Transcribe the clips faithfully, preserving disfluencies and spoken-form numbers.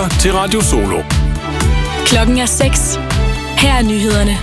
lytter til Radio Solo. Klokken er seks. Her er nyhederne.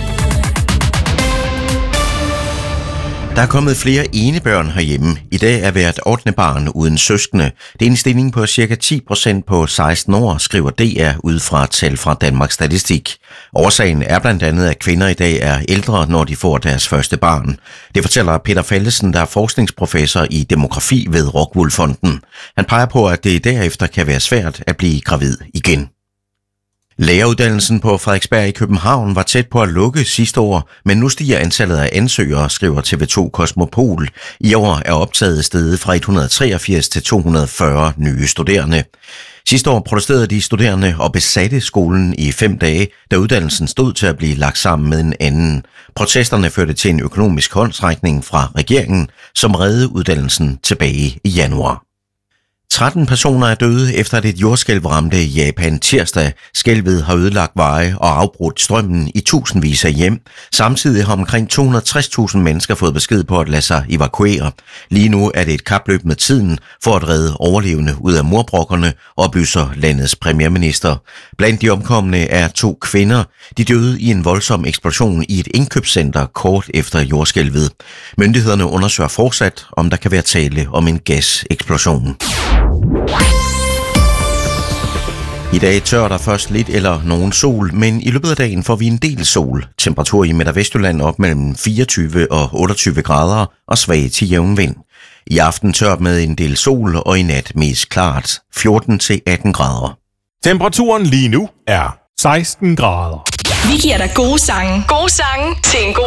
Der er kommet flere enebørn herhjemme. I dag er hvert ottende barn uden søskende. Det er en stigning på ca. ti procent på seksten år, skriver D R ud fra tal fra Danmarks Statistik. Årsagen er blandt andet, at kvinder i dag er ældre, når de får deres første barn. Det fortæller Peter Fallesen, der er forskningsprofessor i demografi ved Rockwool Fonden. Han peger på, at det derefter kan være svært at blive gravid igen. Læreruddannelsen på Frederiksberg i København var tæt på at lukke sidste år, men nu stiger antallet af ansøgere, skriver T V to Kosmopol. I år er optaget steget fra et hundrede og treogfirs til to hundrede og fyrre nye studerende. Sidste år protesterede de studerende og besatte skolen i fem dage, da uddannelsen stod til at blive lagt sammen med en anden. Protesterne førte til en økonomisk håndsrækning fra regeringen, som reddede uddannelsen tilbage i januar. tretten personer er døde efter at et jordskælv ramte Japan tirsdag. Skælvet har ødelagt veje og afbrudt strømmen i tusindvis af hjem. Samtidig har omkring to hundrede og tres tusind mennesker fået besked på at lade sig evakuere. Lige nu er det et kapløb med tiden for at redde overlevende ud af murbrokkerne, oplyser landets premierminister. Blandt de omkomne er to kvinder. De døde i en voldsom eksplosion i et indkøbscenter kort efter jordskælvet. Myndighederne undersøger fortsat, om der kan være tale om en gaseksplosion. I dag tør der først lidt eller nogen sol, men i løbet af dagen får vi en del sol. Temperatur i Midt- og Vestjylland op mellem fireogtyve og otteogtyve grader og svag til jævn vind. I aften tørt med en del sol og i nat mest klart fjorten til atten grader. Temperaturen lige nu er seksten grader. Vi giver dig gode sange. Gode sange til en god